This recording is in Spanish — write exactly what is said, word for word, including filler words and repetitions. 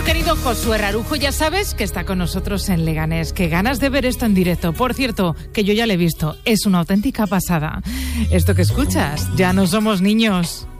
Nuestro querido Josué Rarujo, ya sabes que está con nosotros en Leganés. Qué ganas de ver esto en directo. Por cierto, que yo ya lo he visto. Es una auténtica pasada. Esto que escuchas, ya no somos niños.